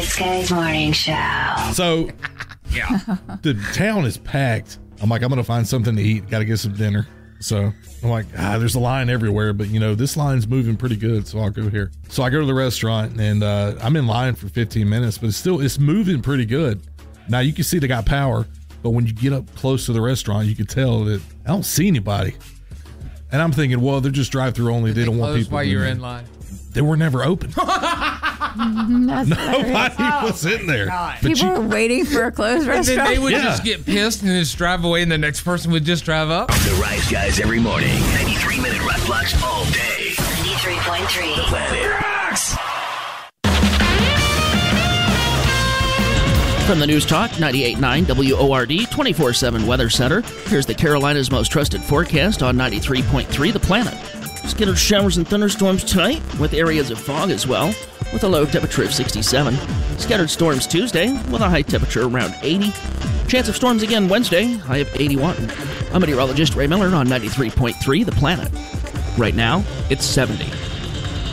Good morning show. So, yeah, the town is packed. I'm like, I'm going to find something to eat. Got to get some dinner. So I'm like, there's a line everywhere, but this line's moving pretty good. So I'll go here. So I go to the restaurant and I'm in line for 15 minutes, but it's moving pretty good. Now you can see they got power, but when you get up close to the restaurant, you can tell that I don't see anybody. And I'm thinking, well, they're just drive-through only. They don't want people. While you're in line. They were never open. Nobody was in there. People were waiting for a closed restaurant. And then they would just get pissed and just drive away, and the next person would just drive up. The Rise Guys every morning. 93-minute rock blocks all day. 93.3. The Planet Rocks. From the News Talk 98.9 WORD 24/7 Weather Center, here's the Carolinas' most trusted forecast on 93.3 The Planet. Scattered showers and thunderstorms tonight, with areas of fog as well, with a low temperature of 67. Scattered storms Tuesday, with a high temperature around 80. Chance of storms again Wednesday, high of 81. I'm meteorologist Ray Miller on 93.3 The Planet. Right now, it's 70.